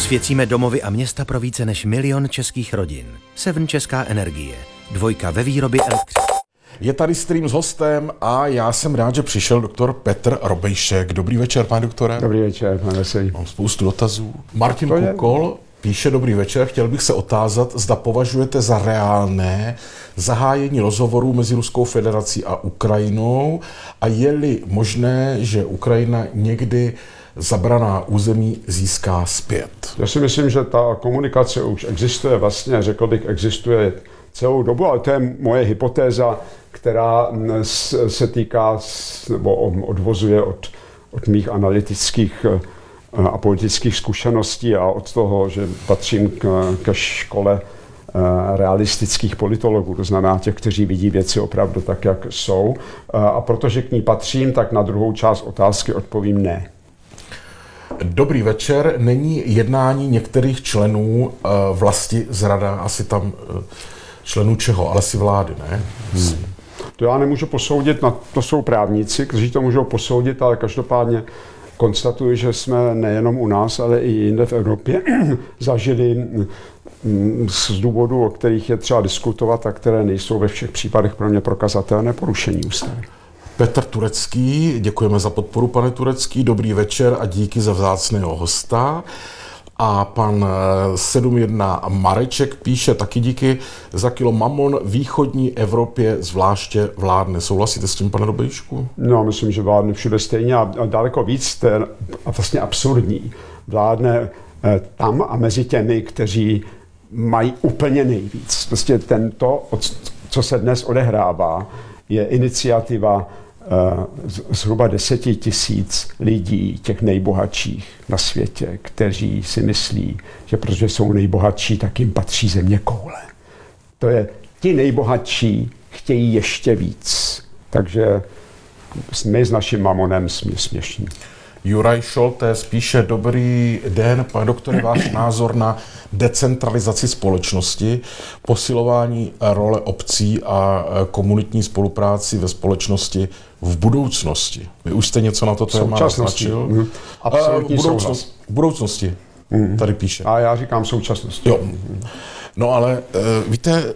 Osvěcíme domovy a města pro více než 1 000 000 českých rodin. Seven Česká energie. 2 ve výrobě elektřiny. Je tady stream s hostem a já jsem rád, že přišel doktor Petr Robejšek. Dobrý večer, pane doktore. Dobrý večer, pane Veselý. Mám spoustu dotazů. Martin Kukol píše: dobrý večer, chtěl bych se otázat, zda považujete za reálné zahájení rozhovorů mezi Ruskou federací a Ukrajinou a je-li možné, že Ukrajina někdy zabraná území získá zpět. Já si myslím, že ta komunikace už existuje, vlastně řekl bych, existuje celou dobu, ale to je moje hypotéza, která se týká nebo odvozuje od mých analytických a politických zkušeností a od toho, že patřím ke škole realistických politologů, to znamená těch, kteří vidí věci opravdu tak, jak jsou. A protože k ní patřím, tak na druhou část otázky odpovím ne. Dobrý večer. Není jednání některých členů vlasti zrada, asi tam členů čeho, ale asi vlády, ne? To já nemůžu posoudit, to jsou právníci, kteří to můžou posoudit, ale každopádně konstatuji, že jsme nejenom u nás, ale i jinde v Evropě zažili z důvodů, o kterých je třeba diskutovat a které nejsou ve všech případech pro mě prokazatelné, porušení ústavy. Petr Turecký, děkujeme za podporu, pane Turecký, dobrý večer a díky za vzácného hosta. A pan 71 Mareček píše taky díky za kilo mamon východní Evropě zvláště vládne. Souhlasíte s tím, pane Robejšku? No, myslím, že vládne všude stejně a daleko víc, to je vlastně absurdní. Vládne tam a mezi těmi, kteří mají úplně nejvíc. Prostě co se dnes odehrává, je iniciativa zhruba 10 000 lidí, těch nejbohatších na světě, kteří si myslí, že protože jsou nejbohatší, tak jim patří země koule. To je, ti nejbohatší chtějí ještě víc. Takže my s naším mamonem jsme směšní. Juraj Šolte spíše: dobrý den, pane doktore, váš názor na decentralizaci společnosti, posilování role obcí a komunitní spolupráci ve společnosti v budoucnosti. Vy už jste něco na to téma naznačil? Absolutní souhlas. V budoucnosti, tady píše. A já říkám současnosti. Jo. No ale víte,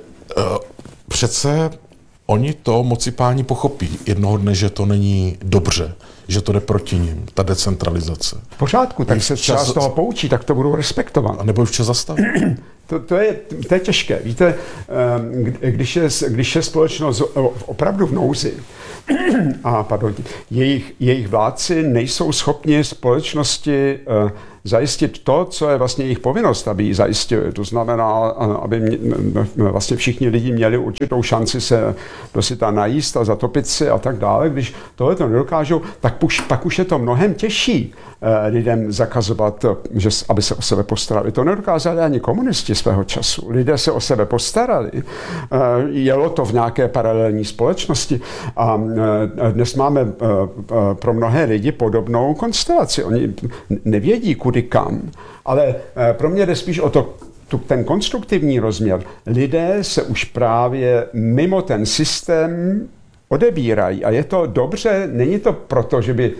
přece oni to mocipáni pochopí jednoho dne, že to není dobře, že to jde proti nim, ta decentralizace. V pořádku, tak se třeba z toho poučí, tak to budou respektovat. A nebo vše zastavit. To je těžké. Víte, když je společnost opravdu v nouzi a jejich vládci nejsou schopni společnosti zajistit to, co je vlastně jejich povinnost, aby ji zajistili. To znamená, aby vlastně všichni lidi měli určitou šanci se dosyta najíst a zatopit si a tak dále. Když tohle to nedokážou, tak pak už je to mnohem těžší lidem zakazovat, aby se o sebe postarali. To nedokázali ani komunisti svého času. Lidé se o sebe postarali. Jelo to v nějaké paralelní společnosti a dnes máme pro mnohé lidi podobnou konstelaci. Oni nevědí, kudy kam, ale pro mě jde spíš o ten konstruktivní rozměr. Lidé se už právě mimo ten systém odebírají a je to dobře, není to proto,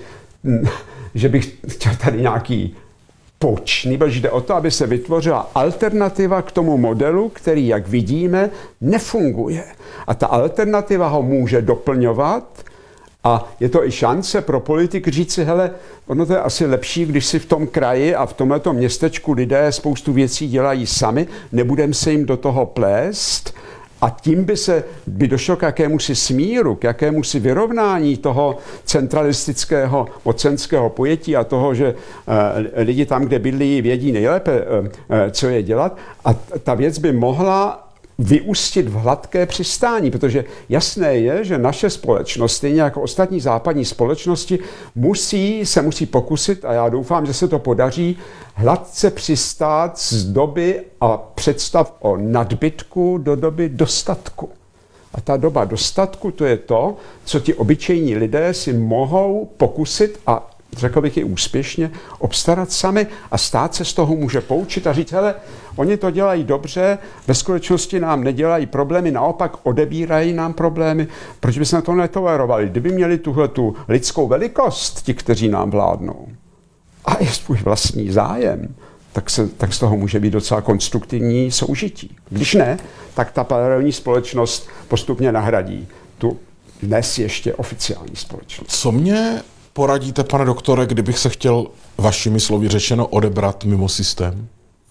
že bych chtěl tady nějaký puč, nebož jde o to, aby se vytvořila alternativa k tomu modelu, který, jak vidíme, nefunguje. A ta alternativa ho může doplňovat a je to i šance pro politik říct si, hele, ono to je asi lepší, když si v tom kraji a v tomhletom městečku lidé spoustu věcí dělají sami, nebudeme se jim do toho plést a tím by došlo k jakémusi smíru, k jakémusi vyrovnání toho centralistického mocenského pojetí a toho, že lidi tam, kde bydlí, vědí nejlépe, co je dělat a ta věc by mohla vyústit v hladké přistání, protože jasné je, že naše společnost, stejně jako ostatní západní společnosti, se musí pokusit, a já doufám, že se to podaří, hladce přistát z doby a představ o nadbytku do doby dostatku. A ta doba dostatku, to je to, co ti obyčejní lidé si mohou pokusit a řekl bych i úspěšně, obstarat sami a stát se z toho může poučit a říct, hele, oni to dělají dobře, ve skutečnosti nám nedělají problémy, naopak odebírají nám problémy, proč bychom to netolerovali? Kdyby měli tuhletu lidskou velikost, ti, kteří nám vládnou, a je svůj vlastní zájem, tak z toho může být docela konstruktivní soužití. Když ne, tak ta paralelní společnost postupně nahradí tu dnes ještě oficiální společnost. Co mě poradíte, pane doktore, kdybych se chtěl vašimi slovy řečeno odebrat mimo systém?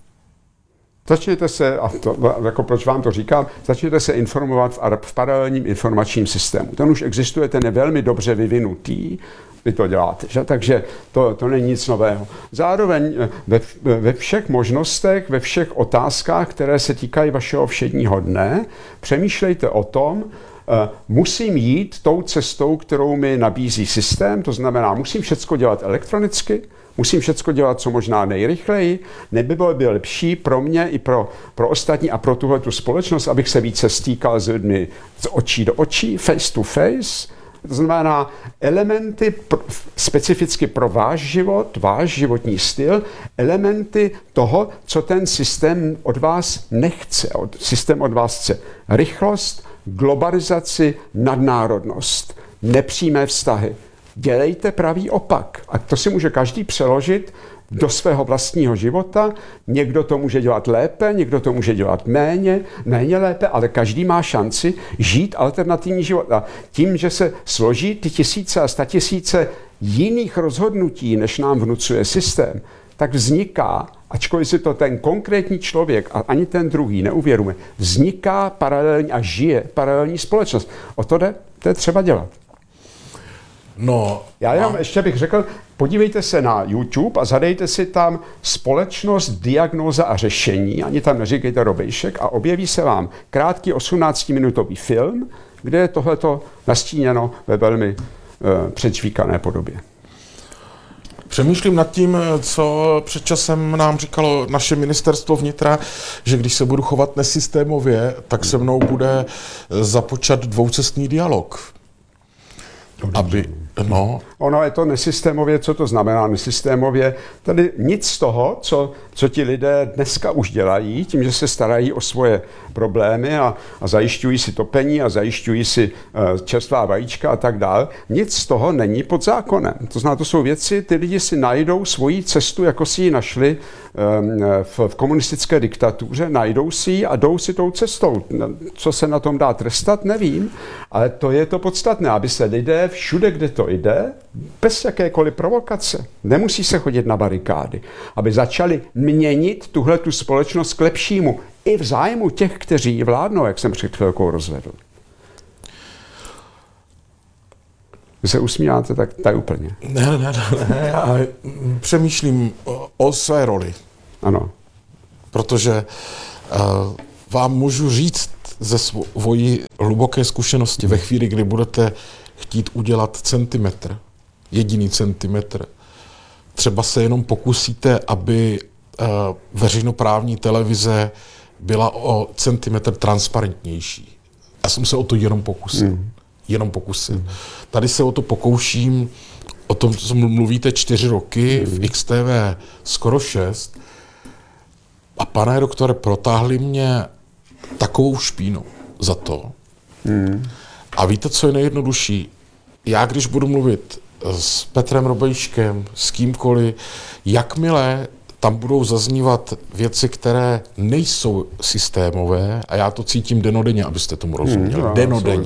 Začněte se, a to, jako proč vám to říkám, začněte se informovat v paralelním informačním systému. Ten už existuje, ten je velmi dobře vyvinutý, vy to děláte, že? Takže to není nic nového. Zároveň ve všech možnostech, ve všech otázkách, které se týkají vašeho všedního dne, přemýšlejte o tom, musím jít tou cestou, kterou mi nabízí systém, to znamená, musím všecko dělat elektronicky, musím všecko dělat co možná nejrychleji, nebylo by lepší pro mě i pro ostatní a pro tuhletu společnost, abych se více stýkal s lidmi z očí do očí, face to face, to znamená elementy specificky pro váš život, váš životní styl, elementy toho, co ten systém od vás nechce. Systém od vás chce rychlost, globalizaci, nadnárodnost, nepřímé vztahy. Dělejte pravý opak. A to si může každý přeložit do svého vlastního života. Někdo to může dělat lépe, někdo to může dělat méně lépe, ale každý má šanci žít alternativní život. A tím, že se složí ty tisíce a statisíce jiných rozhodnutí, než nám vnucuje systém, tak vzniká, ačkoliv si to ten konkrétní člověk a ani ten druhý neuvědomuje, vzniká paralelní a žije paralelní společnost. O to jde, to je třeba dělat. No, já jenom ještě bych řekl, podívejte se na YouTube a zadejte si tam společnost, diagnóza a řešení, ani tam neříkejte Robejšek, a objeví se vám krátký 18-minutový film, kde je tohleto nastíněno ve velmi předžvíkané podobě. Přemýšlím nad tím, co před časem nám říkalo naše ministerstvo vnitra, že když se budu chovat nesystémově, tak se mnou bude započat dvoucestný dialog. Ono je to nesystémově, co to znamená nesystémově? Tady nic z toho, co ti lidé dneska už dělají, tím, že se starají o svoje problémy a zajišťují si topení a zajišťují si čerstvá vajíčka a tak dále, nic z toho není pod zákonem. To znamená, to jsou věci, ty lidi si najdou svoji cestu, jako si ji našli v komunistické diktatuře, najdou si ji a jdou si tou cestou. Co se na tom dá trestat, nevím, ale to je to podstatné, aby se lidé všude, kde to jde, bez jakékoliv provokace, nemusí se chodit na barikády, aby začali měnit tuhletu společnost k lepšímu i v zájmu těch, kteří ji vládnou, jak jsem před chvilkou rozvedl. Vy se usmíváte tak úplně. Ne, já přemýšlím o své roli. Ano. Protože vám můžu říct ze svojí hluboké zkušenosti, ve chvíli, kdy budete chtít udělat centimetr, jediný centimetr, třeba se jenom pokusíte, aby veřejnoprávní televize byla o centimetr transparentnější. Já jsem se o to jenom pokusil. Tady se o to pokouším, o tom, co mluvíte 4 roky, v XTV skoro 6. A pane doktore, protáhli mě takovou špínou za to. A víte, co je nejjednodušší? Já, když budu mluvit s Petrem Robejškem, s kýmkoliv, jakmile tam budou zaznívat věci, které nejsou systémové, a já to cítím denodenně, abyste tomu rozuměli. Denodenně.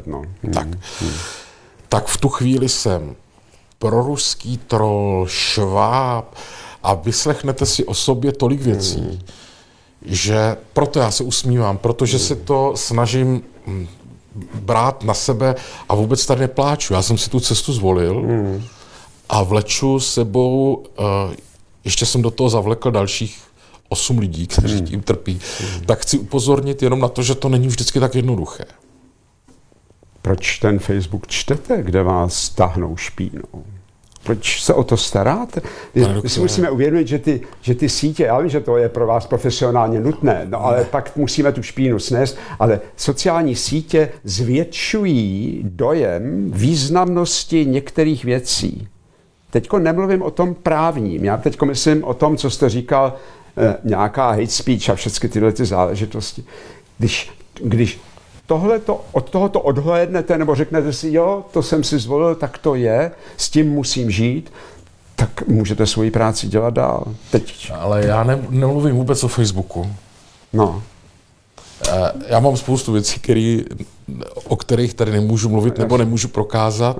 Tak v tu chvíli jsem proruský troll, šváb a vyslechnete si o sobě tolik věcí, že proto já se usmívám, protože se to snažím brát na sebe a vůbec tady nepláču. Já jsem si tu cestu zvolil a vleču sebou, ještě jsem do toho zavlekl dalších 8 lidí, kteří tím trpí. Tak chci upozornit jenom na to, že to není vždycky tak jednoduché. Proč ten Facebook čtete, kde vás táhnou špínou? Proč se o to staráte? My si musíme uvědomit, že ty sítě, já vím, že to je pro vás profesionálně nutné, no ale pak musíme tu špínu snést, ale sociální sítě zvětšují dojem významnosti některých věcí. Teďko nemluvím o tom právním, já teďko myslím o tom, co jste říkal, nějaká hate speech a všechny tyhle ty záležitosti. Když od tohoto odhlédnete nebo řeknete si, jo, to jsem si zvolil, tak to je, s tím musím žít, tak můžete svoji práci dělat dál. Teď. Ale já nemluvím vůbec o Facebooku. No. Já mám spoustu věcí, o kterých tady nemůžu mluvit nebo nemůžu prokázat.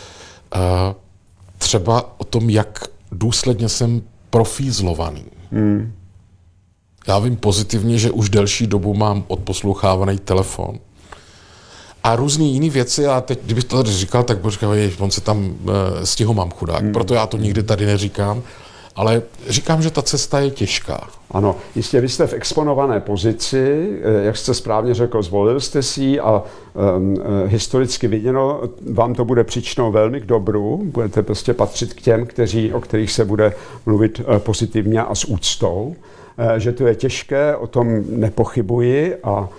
Třeba o tom, jak důsledně jsem profízlovaný. Já vím pozitivně, že už delší dobu mám odposlouchávaný telefon. A různý jiný věci, a teď, kdybych to tady říkal, tak bych říkal, on se tam stihomám chudák. Proto já to nikdy tady neříkám. Ale říkám, že ta cesta je těžká. Ano, jistě vy jste v exponované pozici, jak jste správně řekl, zvolil jste si ji a historicky viděno, vám to bude příčinou velmi k dobru, budete prostě patřit k těm, o kterých se bude mluvit pozitivně a s úctou. Že to je těžké, o tom nepochybuji a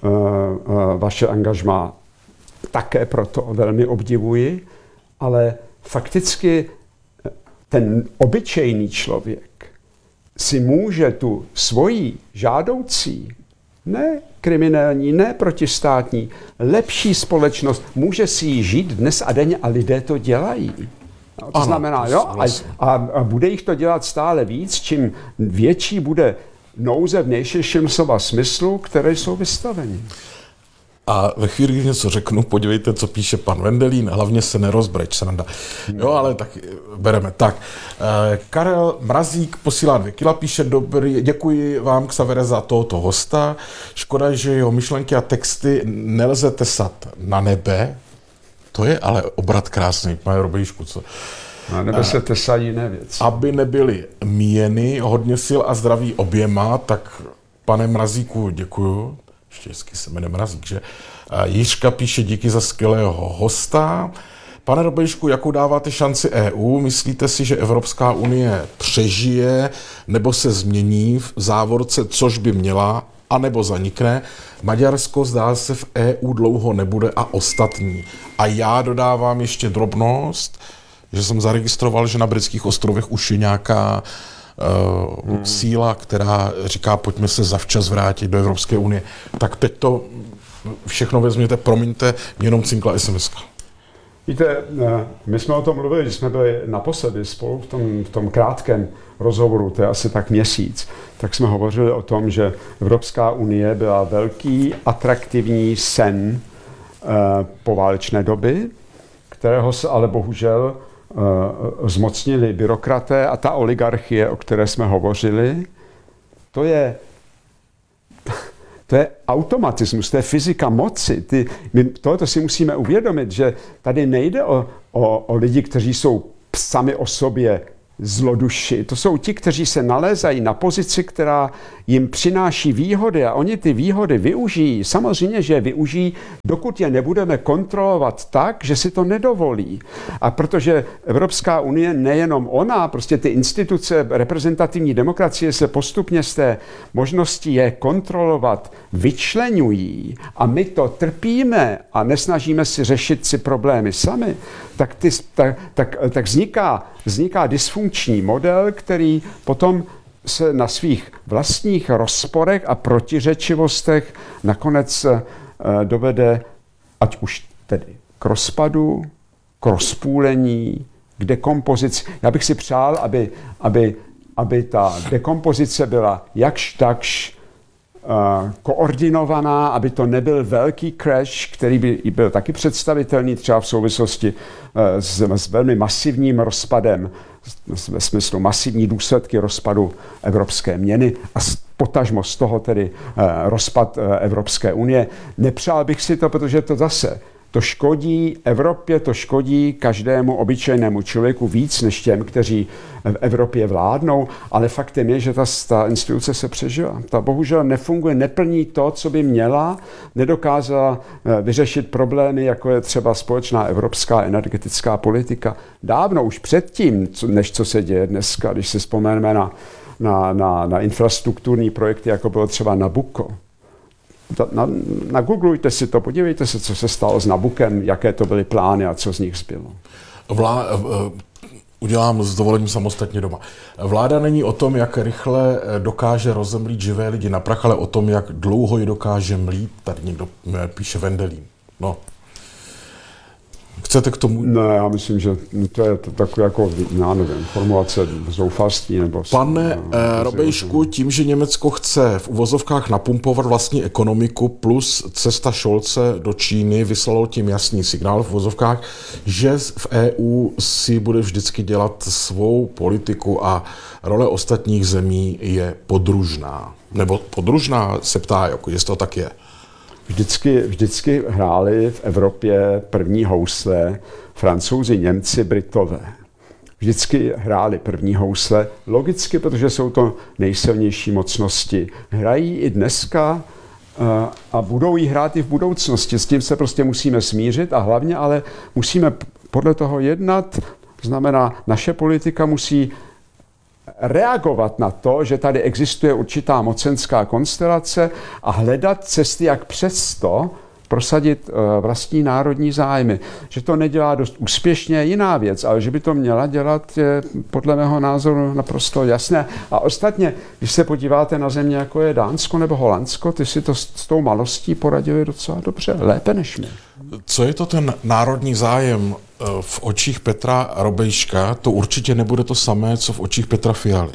vaše angažmá také proto velmi obdivuji, ale fakticky ten obyčejný člověk si může tu svoji žádoucí, ne kriminální, ne protistátní, lepší společnost, může si ji žít dnes a denně a lidé to dělají. No, to znamená, jo, a bude jich to dělat stále víc, čím větší bude nouze v nejširším slova smyslu, které jsou vystaveni. A ve chvíli, kdy něco řeknu, podívejte, co píše pan Vendelín, hlavně se nerozbreč, sranda. Jo, ale tak bereme. Tak, Karel Mrazík posílá 2 kila, píše, děkuji vám, Xavere, za tohoto hosta. Škoda, že jeho myšlenky a texty nelze tesat na nebe. To je ale obrat krásný, pane Robejšku, co? Na nebe se tesají jiné věci. Aby nebyly míjeny, hodně sil a zdraví oběma, tak pane Mrazíku děkuju. Ještě hezky se jmenuje Mrazík, že? Jiřka píše, díky za skvělého hosta. Pane Robejšku, jakou dáváte šanci EU? Myslíte si, že Evropská unie přežije nebo se změní v závorce, což by měla, anebo zanikne? Maďarsko, zdá se, v EU dlouho nebude a ostatní. A já dodávám ještě drobnost, že jsem zaregistroval, že na Britských ostrovech už je nějaká síla, která říká, pojďme se zavčas vrátit do Evropské unie. Tak teď to všechno vezměte, promiňte, mě jenom cinkla SMS-ka. Víte, my jsme o tom mluvili, když jsme byli naposledy spolu v tom krátkém rozhovoru, to je asi tak měsíc, tak jsme hovořili o tom, že Evropská unie byla velký, atraktivní sen poválečné doby, kterého se ale bohužel zmocnili byrokraté a ta oligarchie, o které jsme hovořili, to je automatismus, to je fyzika moci. Tohoto si musíme uvědomit, že tady nejde o lidi, kteří jsou sami o sobě zloduši. To jsou ti, kteří se nalézají na pozici, která jim přináší výhody a oni ty výhody využijí. Samozřejmě, že je využijí, dokud je nebudeme kontrolovat tak, že si to nedovolí. A protože Evropská unie, nejenom ona, prostě ty instituce reprezentativní demokracie se postupně z té možnosti je kontrolovat vyčleňují a my to trpíme a nesnažíme si řešit si problémy sami, tak vzniká dysfunkční model, který potom se na svých vlastních rozporech a protiřečivostech nakonec dovede, ať už tedy k rozpadu, k rozpůlení, k dekompozici. Já bych si přál, aby ta dekompozice byla jakž takž koordinovaná, aby to nebyl velký crash, který by byl taky představitelný třeba v souvislosti s velmi masivním rozpadem, ve smyslu masivní důsledky rozpadu evropské měny a potažmo z toho tedy rozpad Evropské unie. Nepřál bych si to, protože to škodí Evropě, to škodí každému obyčejnému člověku víc než těm, kteří v Evropě vládnou, ale faktem je, že ta instituce se přežila. Ta bohužel nefunguje, neplní to, co by měla, nedokázala vyřešit problémy, jako je třeba společná evropská energetická politika. Dávno už předtím, než co se děje dneska, když si vzpomeneme na infrastrukturní projekty, jako bylo třeba Nabucco. Nagooglujte si to, podívejte se, co se stalo s Nabuckem, jaké to byly plány a co z nich zbylo. Udělám s dovolením samostatně doma. Vláda není o tom, jak rychle dokáže rozemlít živé lidi na prach, ale o tom, jak dlouho ji dokáže mlít. Tady někdo píše Vendelín. No. Chcete k tomu? Ne, já myslím, že to je takové jako, já nevím, formulace zoufalství nebo... Pane Robejšku, tím, že Německo chce v uvozovkách napumpovat vlastní ekonomiku plus cesta Scholze do Číny vyslalo tím jasný signál v uvozovkách, že v EU si bude vždycky dělat svou politiku a role ostatních zemí je podružná. Nebo podružná se ptá, jako jestli to tak je. Vždycky hráli v Evropě první housle Francouzi, Němci, Britové. Vždycky hráli první housle, logicky, protože jsou to nejsilnější mocnosti. Hrají i dneska a budou jí hrát i v budoucnosti. S tím se prostě musíme smířit a hlavně ale musíme podle toho jednat. To znamená, naše politika musí reagovat na to, že tady existuje určitá mocenská konstelace a hledat cesty, jak přesto prosadit vlastní národní zájmy. Že to nedělá dost úspěšně je jiná věc, ale že by to měla dělat, je podle mého názoru naprosto jasné. A ostatně, když se podíváte na země, jako je Dánsko nebo Holandsko, ty si to s tou malostí poradili docela dobře, lépe než my. Co je to ten národní zájem v očích Petra Robejška? To určitě nebude to samé, co v očích Petra Fialy.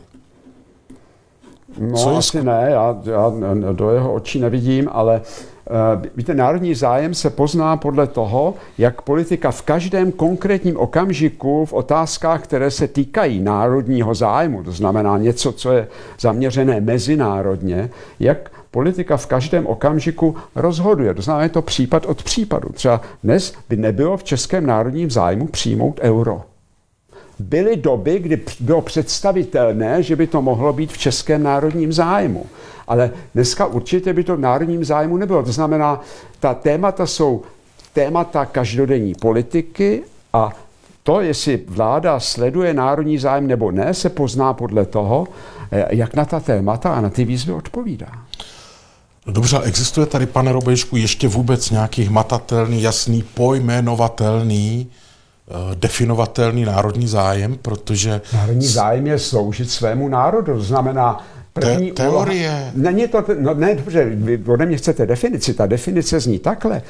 No asi ne, já do jeho očí nevidím, ale víte, národní zájem se pozná podle toho, jak politika v každém konkrétním okamžiku v otázkách, které se týkají národního zájmu, to znamená něco, co je zaměřené mezinárodně, jak politika v každém okamžiku rozhoduje. To znamená, je to případ od případu. Třeba dnes by nebylo v českém národním zájmu přijmout euro. Byly doby, kdy bylo představitelné, že by to mohlo být v českém národním zájmu. Ale dneska určitě by to v národním zájmu nebylo. To znamená, ta témata jsou témata každodenní politiky a to, jestli vláda sleduje národní zájem nebo ne, se pozná podle toho, jak na ta témata a na ty výzvy odpovídá. Dobře, existuje tady, pane Robejšku, ještě vůbec nějaký hmatatelný, jasný, pojmenovatelný, definovatelný národní zájem, protože... Národní zájem je sloužit svému národu, to znamená první teorie. Není to, no ne, dobře, vy ode mě chcete definici, ta definice zní takhle.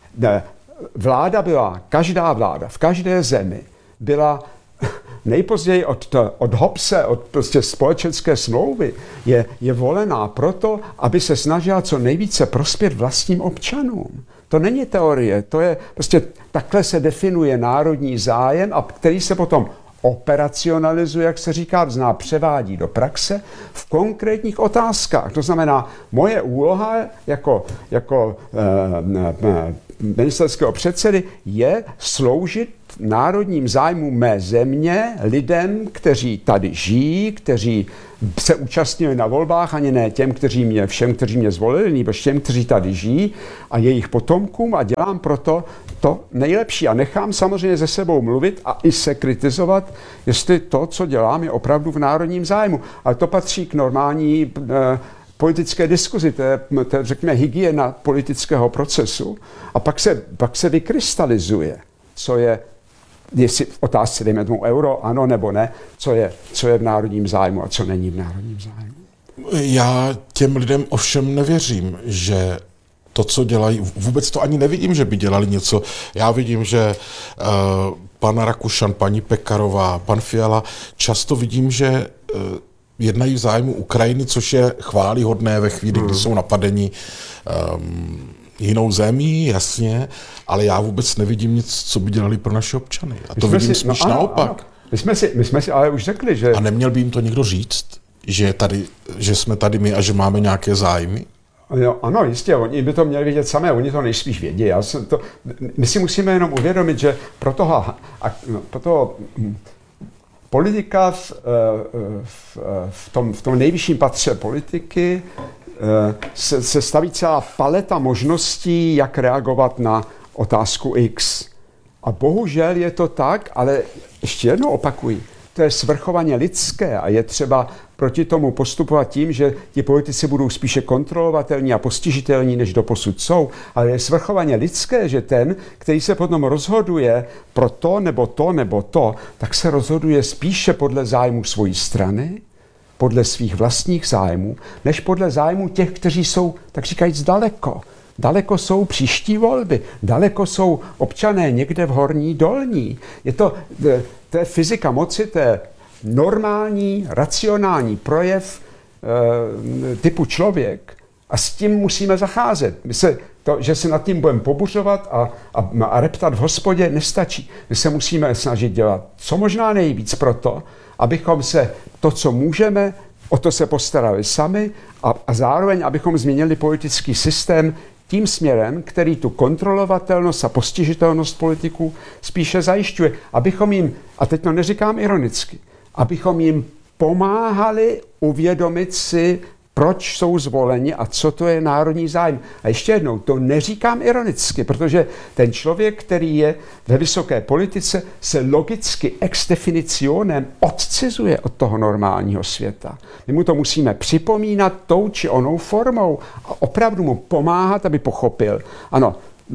Každá vláda v každé zemi byla nejpozději od Hobbese, od prostě společenské smlouvy, je volená proto, aby se snažila co nejvíce prospět vlastním občanům. To není teorie, to je prostě takhle se definuje národní zájem, a který se potom operacionalizuje, jak se říká, převádí do praxe v konkrétních otázkách. To znamená, moje úloha jako ministerského předsedy je sloužit národním zájmům mé země, lidem, kteří tady žijí, kteří se účastnili na volbách, ani ne všem, kteří mě zvolili, nebo všem, kteří tady žijí a jejich potomkům, a dělám proto to nejlepší. A nechám samozřejmě ze sebou mluvit a i se kritizovat, jestli to, co dělám, je opravdu v národním zájmu. Ale to patří k normální politické diskuzi, to je řekněme, hygiena politického procesu. A pak se vykrystalizuje, co je, jestli v otázce, dejme tomu euro, ano nebo ne, co je v národním zájmu a co není v národním zájmu. Já těm lidem ovšem nevěřím, že to, co dělají, vůbec to ani nevidím, že by dělali něco. Já vidím, že pan Rakušan, paní Pekarová, pan Fiala, často vidím, že jednají v zájmu Ukrajiny, což je chvályhodné ve chvíli, kdy jsou napadeni jinou zemí, jasně, ale já vůbec nevidím nic, co by dělali pro naše občany. A to vidím spíš naopak. Ano. My jsme si ale už řekli, že... A neměl by jim to někdo říct, že jsme tady my a že máme nějaké zájmy? Ano, jistě, oni by to měli vědět samé, oni to nejspíš vědí. My si musíme jenom uvědomit, že pro toho politika v tom nejvyšším patře politiky se staví celá paleta možností, jak reagovat na otázku X. A bohužel je to tak, ale ještě jednou opakuji, to je svrchovaně lidské a je třeba proti tomu postupovat tím, že ti politici budou spíše kontrolovatelní a postižitelní, než doposud jsou. Ale je svrchovaně lidské, že ten, který se potom rozhoduje pro to nebo to nebo to, tak se rozhoduje spíše podle zájmu svojí strany, podle svých vlastních zájmů, než podle zájmu těch, kteří jsou, tak říkajíc, daleko. daleko jsou příští volby, daleko jsou občané někde v Horní Dolní. To je fyzika moci, to je normální, racionální projev typu člověk a s tím musíme zacházet. Že se nad tím budeme pobuřovat a reptat v hospodě, nestačí. My se musíme snažit dělat co možná nejvíc pro to, abychom se to, co můžeme, o to se postarali sami a zároveň, abychom změnili politický systém tím směrem, který tu kontrolovatelnost a postižitelnost politiků spíše zajišťuje. Abychom jim, a teď to neříkám ironicky, abychom jim pomáhali uvědomit si, proč jsou zvoleni a co to je národní zájem. A ještě jednou, to neříkám ironicky, protože ten člověk, který je ve vysoké politice, se logicky ex definitionem odcizuje od toho normálního světa. My mu to musíme připomínat tou či onou formou a opravdu mu pomáhat, aby pochopil. Ano,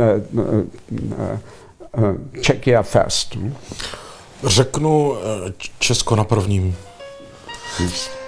Czechia first. Řeknu Česko na prvním.